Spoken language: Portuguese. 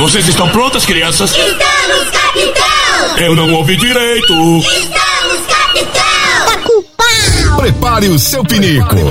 Vocês estão prontas, crianças? Estamos, capitão! Eu não ouvi direito. Estamos, capitão! Prepare o seu pinico.